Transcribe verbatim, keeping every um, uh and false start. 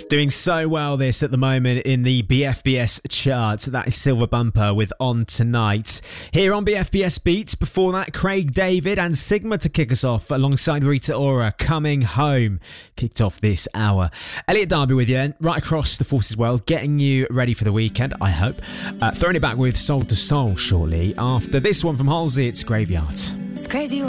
Doing so well this at the moment in the B F B S chart. That is Silver Bumper with On Tonight. Here on B F B S Beats, before that, Craig David and Sigma to kick us off alongside Rita Ora, Coming Home. Kicked off this hour. Elliot Darby with you, right across the Forces world, getting you ready for the weekend, I hope. Uh, throwing it back with Soul to Soul shortly after this one from Halsey, it's Graveyard. It's crazy.